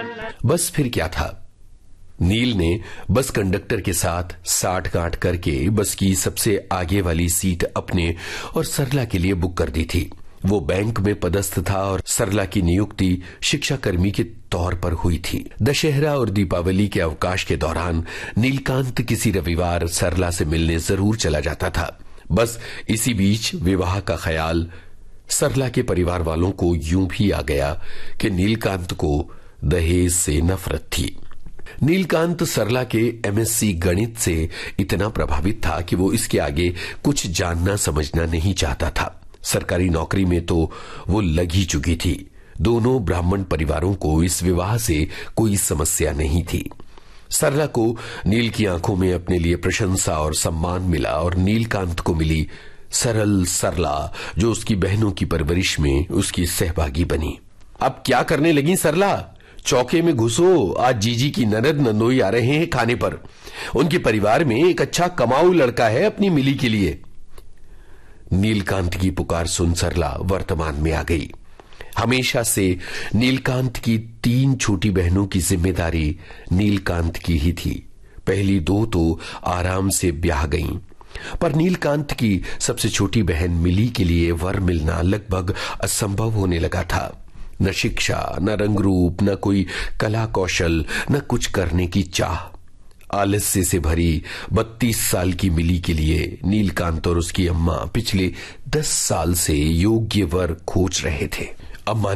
बस फिर क्या था, नील ने बस कंडक्टर के साथ साठ-गांठ करके बस की सबसे आगे वाली सीट अपने और सरला के लिए बुक कर दी थी। वो बैंक में पदस्थ था और सरला की नियुक्ति शिक्षा कर्मी के तौर पर हुई थी। दशहरा और दीपावली के अवकाश के दौरान नीलकांत किसी रविवार सरला से मिलने जरूर चला जाता था। बस इसी बीच विवाह का ख्याल सरला के परिवार वालों को यूं भी आ गया कि नीलकांत को दहेज से नफरत थी। नीलकांत सरला के एमएससी गणित से इतना प्रभावित था कि वो इसके आगे कुछ जानना समझना नहीं चाहता था। सरकारी नौकरी में तो वो लग ही चुकी थी। दोनों ब्राह्मण परिवारों को इस विवाह से कोई समस्या नहीं थी। सरला को नील की आंखों में अपने लिए प्रशंसा और सम्मान मिला और नीलकांत को मिली सरल सरला, जो उसकी बहनों की परवरिश में उसकी सहभागी बनी। अब क्या करने लगी सरला? चौके में घुसो, आज जीजी की ननद नंदोई आ रहे हैं खाने पर। उनके परिवार में एक अच्छा कमाऊ लड़का है अपनी मिली के लिए। नीलकांत की पुकार सुन सरला वर्तमान में आ गई। हमेशा से नीलकांत की 3 छोटी बहनों की जिम्मेदारी नीलकांत की ही थी। पहली 2 तो आराम से ब्याह गईं, पर नीलकांत की सबसे छोटी बहन मिली के लिए वर मिलना लगभग असंभव होने लगा था। न शिक्षा, न रंग रूप, न कोई कला कौशल, न कुछ करने की चाह। आलस्य से भरी 32 साल की मिली के लिए नीलकांत और उसकी अम्मा पिछले 10 साल से योग्य वर खोज रहे थे। अम्मा